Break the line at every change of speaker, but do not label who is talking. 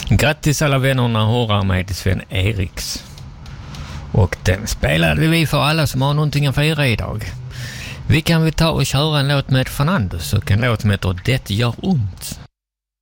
Grattis alla vännerna, hurra med Sven Eriks. Och den spelade vi för alla som har någonting att fira idag. Vi kan ta och köra en låt med Fernandes och en låt som heter Det gör ont.